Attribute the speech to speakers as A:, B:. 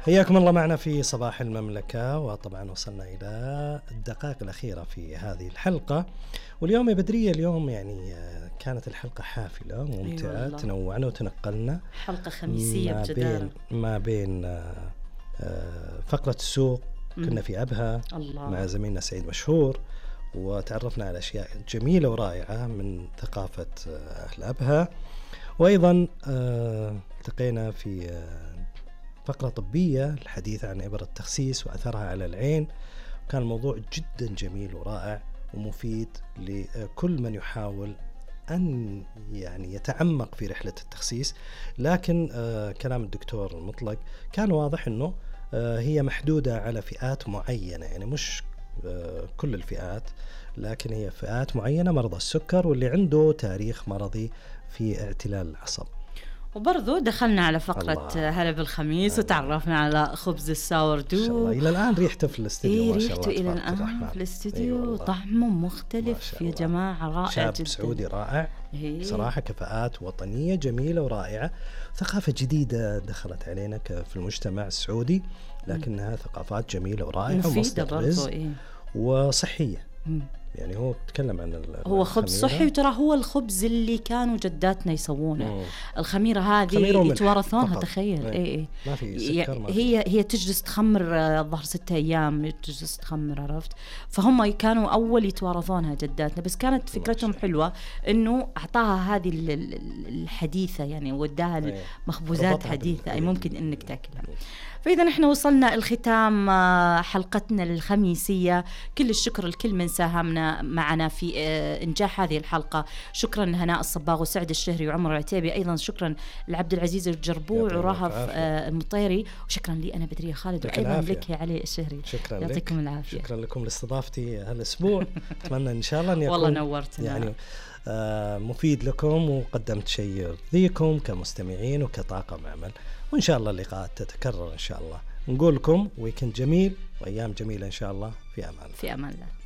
A: حياكم الله معنا في صباح المملكة، وطبعا وصلنا إلى الدقائق الأخيرة في هذه الحلقة. واليوم يا بدرية، اليوم يعني كانت الحلقة حافلة ممتعة، تنوعنا وتنقلنا.
B: حلقة خميسية بجدارة
A: ما بين فقرة السوق، كنا في أبها مع زميلنا سعيد مشهور، وتعرفنا على أشياء جميلة ورائعة من ثقافة أهل أبها. وأيضا التقينا في فقرة طبية، الحديث عن إبرة التخسيس وأثرها على العين. كان الموضوع جدا جميل ورائع ومفيد لكل من يحاول أن يعني يتعمق في رحلة التخسيس. لكن كلام الدكتور المطلق كان واضح أنه هي محدودة على فئات معينة، يعني مش كل الفئات، لكن هي فئات معينة، مرضى السكر واللي عنده تاريخ مرضي في اعتلال العصب.
B: وبرضو دخلنا على فقرة هلا بالخميس وتعرفنا على خبز الساوردو.
A: إلى الآن ريحته في الاستديو ما شاء الله،
B: إلى الآن في الاستديو طعمه مختلف يا جماعة، رائع
A: شاب
B: جدا،
A: سعودي رائع صراحة، كفاءات وطنية جميلة ورائعة، ثقافة جديدة دخلت علينا في المجتمع السعودي، لكنها ثقافات جميلة ورائعة ومصدر رزق وصحية. يعني هو تكلم عن
B: هو خبز صحي، وترى هو الخبز اللي كانوا جداتنا يسوونه. الخميرة هذه يتوارثونها، تخيل. ايه
A: ما في سكر،
B: هي تجلس تخمر الظهر 6 أيام، تجلس تخمر، عرفت؟ فهم كانوا أول يتوارثونها جداتنا، بس كانت فكرتهم حلوة إنه أعطاها هذه الحديثة، يعني وداها مخبوزات حديثة أي ممكن إنك تأكلها. فإذا نحن وصلنا الختام حلقتنا الخميسية. كل الشكر لكل من ساهمنا معنا في إنجاح هذه الحلقة. شكرا هناء الصباغ وسعد الشهري وعمر العتيبي، أيضا شكرا لعبد العزيز الجربوع ورهف المطيري، وشكرا لي أنا بدرية خالد، وأيضا لك يا علي الشهري.
A: شكرا
B: يعطيكم
A: لك.
B: العافية.
A: شكرا لكم لاستضافتي هالأسبوع. أتمنى إن شاء الله أن يكون
B: والله نورتنا،
A: يعني مفيد لكم، وقدمت شيء يرضيكم كمستمعين وكطاقم عمل، وإن شاء الله اللقاءات تتكرر إن شاء الله. نقول لكم ويكند جميل وأيام جميلة إن شاء الله. في أمان الله.
B: في أمان الله.